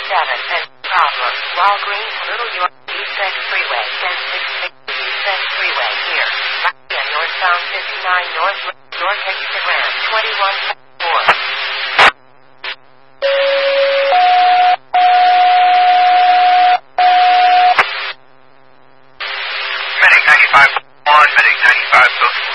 and problem. Walgreens, Little York, East End Freeway, 1066 East End Freeway here. And northbound 59 North, North Instagram, 2174. Medic 95 1, Medic 95,